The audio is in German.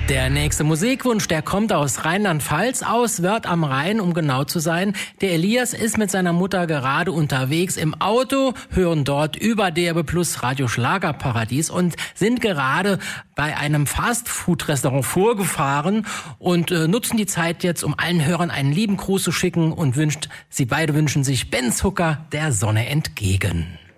Der nächste Musikwunsch, der kommt aus Rheinland-Pfalz, aus Wörth am Rhein, um genau zu sein. Der Elias ist mit seiner Mutter gerade unterwegs im Auto, hören dort über DRB Plus Radio Schlagerparadies und sind gerade bei einem Fastfood-Restaurant vorgefahren und nutzen die Zeit jetzt, um allen Hörern einen lieben Gruß zu schicken und sie beide wünschen sich Ben Zucker der Sonne entgegen.